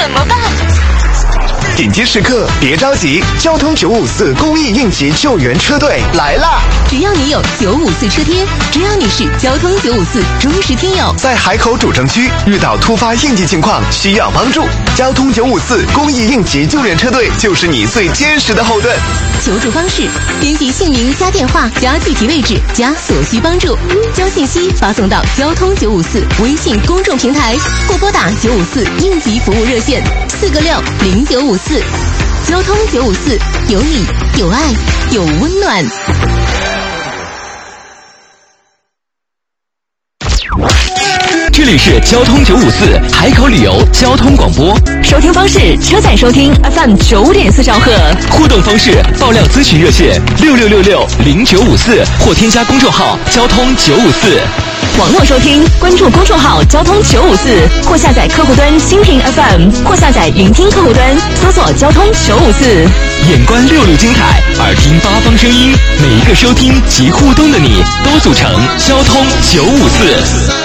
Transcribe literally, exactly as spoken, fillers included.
怎么办？ 紧急时刻别着急，交通九五四公益应急救援车队来啦！ 只要你有九五四车贴，只要你是交通九五四忠实听友， 在海口主城区遇到突发应急情况需要帮助，交通九五四公益应急救援车队就是你最坚实的后盾。 求助方式：编辑姓名加电话加具体位置加所需帮助，将信息发送到交通九五四微信公众平台，或拨打九五四应急服务热线四个六零九五四。交通九五四，有你，有爱，有温暖。 这里是交通九五四海口旅游交通广播， 收听方式：车载收听 F M 九点四兆赫。 互动方式：爆料咨询热线六六六六零九五四，或添加公众号交通九五四。 网络收听，关注公众号交通九五四，或下载客户端蜻蜓 F M， 或下载云听客户端，搜索交通九五四。 眼观六路精彩，耳听八方声音，每一个收听及互动的你，都组成交通九五四。